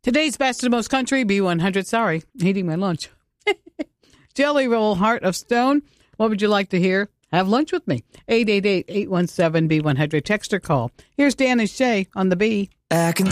Today's best of the most country, B100. Sorry, eating my lunch. Jelly Roll, Heart of Stone. What would you like to hear? Have lunch with me. 888-817-B100. Text or call. Here's Dan and Shay on the B. I can